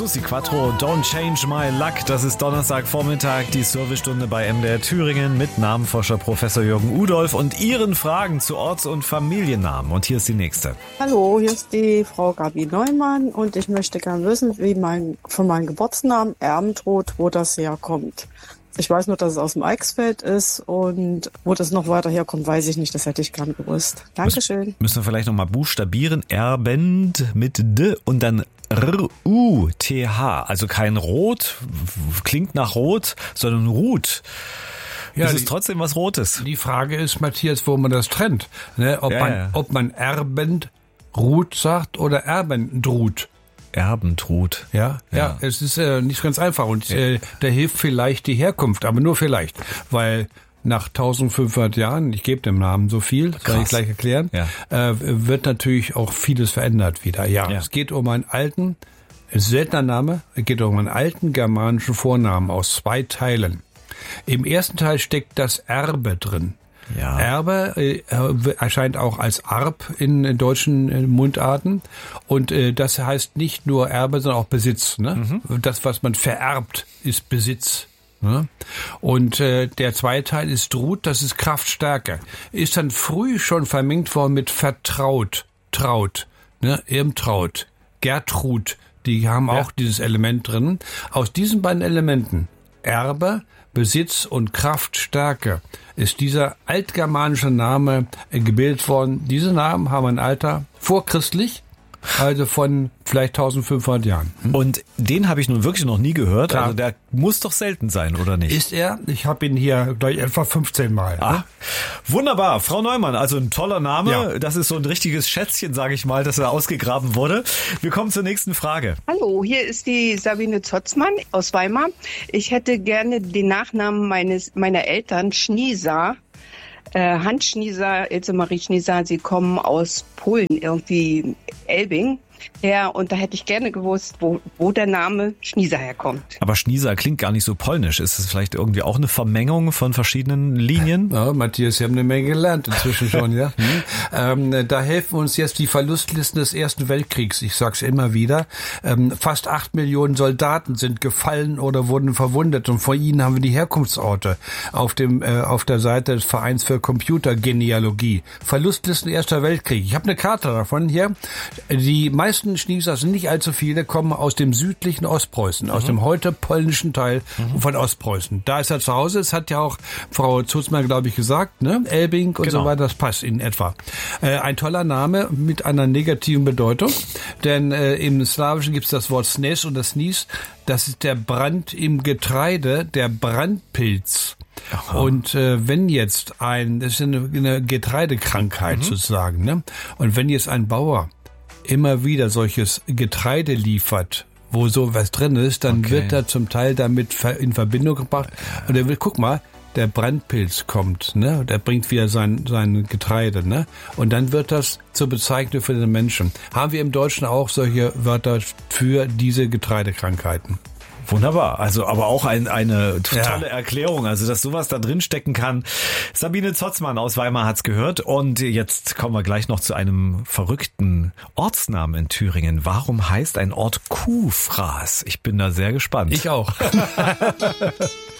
Susi Quattro, Don't Change My Luck. Das ist Donnerstagvormittag, die Servicestunde bei MDR Thüringen mit Namenforscher Professor Jürgen Udolph und Ihren Fragen zu Orts- und Familiennamen. Und hier ist die nächste. Hallo, hier ist die Frau Gabi Neumann und ich möchte gerne wissen, von meinem Geburtsnamen Erbentroth, wo das herkommt. Ich weiß nur, dass es aus dem Eichsfeld ist und wo das noch weiter herkommt, weiß ich nicht. Das hätte ich gern gewusst. Dankeschön. Müssen wir vielleicht nochmal buchstabieren. Erbend mit D und dann R-U-T-H. Also kein Rot, klingt nach Rot, sondern Ruth. Ja, ist es trotzdem was Rotes? Die Frage ist, Matthias, wo man das trennt. Ne? Ob man Erbend-Ruth sagt oder Erbendruth. Erbentroth. Ja, es ist nicht ganz einfach und da hilft vielleicht die Herkunft, aber nur vielleicht, weil nach 1500 Jahren, ich gebe dem Namen so viel, das kann ich gleich erklären, wird natürlich auch vieles verändert wieder. Ja, es geht um einen alten, seltener Name, es geht um einen alten germanischen Vornamen aus 2 Teilen. Im ersten Teil steckt das Erbe drin. Ja. Erbe erscheint auch als Arb in deutschen Mundarten und das heißt nicht nur Erbe, sondern auch Besitz. Ne? Das, was man vererbt, ist Besitz. Ne? Und der zweite Teil ist Ruth, das ist Kraftstärke. Ist dann früh schon vermengt worden mit Vertraut, Traut, ne? Irmtraut, Gertrud, die haben auch dieses Element drin. Aus diesen beiden Elementen, Erbe, Besitz und Kraftstärke, ist dieser altgermanische Name gebildet worden. Diese Namen haben ein Alter vorchristlich, also von vielleicht 1500 Jahren. Und den habe ich nun wirklich noch nie gehört. Klar. Also der muss doch selten sein, oder nicht? Ist er? Ich habe ihn hier gleich etwa 15 Mal. Ne? Wunderbar. Frau Neumann, also ein toller Name. Ja. Das ist so ein richtiges Schätzchen, sage ich mal, dass er ausgegraben wurde. Wir kommen zur nächsten Frage. Hallo, hier ist die Sabine Zotzmann aus Weimar. Ich hätte gerne den Nachnamen meiner Eltern, Schnieser. Hans Schnieser, Ilse Marie Schnieser, sie kommen aus Polen, irgendwie Elbing her. Und da hätte ich gerne gewusst, wo der Name Schnieser herkommt. Aber Schnieser klingt gar nicht so polnisch. Ist es vielleicht irgendwie auch eine Vermengung von verschiedenen Linien? Ja, Matthias, Sie haben eine Menge gelernt inzwischen schon, ja. Da helfen uns jetzt die Verlustlisten des Ersten Weltkriegs. Ich sag's immer wieder. Fast 8 Millionen Soldaten sind gefallen oder wurden verwundet. Und vor ihnen haben wir die Herkunftsorte auf der Seite des Vereins für Computergenealogie. Verlustlisten Erster Weltkrieg. Ich habe eine Karte davon hier. Die meisten Schnieser, sind nicht allzu viele, kommen aus dem südlichen Ostpreußen, aus dem heute polnischen Teil von Ostpreußen. Da ist er zu Hause. Es hat ja auch Frau Zutzmann, glaube ich, gesagt, ne? Elbing und so weiter, das passt in etwa. Ein toller Name mit einer negativen Bedeutung, denn im Slawischen gibt es das Wort Snes und das Snies, das ist der Brand im Getreide, der Brandpilz. Aha. Und wenn jetzt das ist eine Getreidekrankheit sozusagen, ne? Und wenn jetzt ein Bauer immer wieder solches Getreide liefert, wo so was drin ist, dann wird er zum Teil damit in Verbindung gebracht. Und er will, guck mal, der Brandpilz kommt, ne? Der bringt wieder sein Getreide, ne? Und dann wird das zur Bezeichnung für den Menschen. Haben wir im Deutschen auch solche Wörter für diese Getreidekrankheiten? Wunderbar, also aber auch eine tolle Erklärung, also dass sowas da drin stecken kann. Sabine Zotzmann aus Weimar hat's gehört und jetzt kommen wir gleich noch zu einem verrückten Ortsnamen in Thüringen. Warum heißt ein Ort Kuhfraß? Ich bin da sehr gespannt. Ich auch.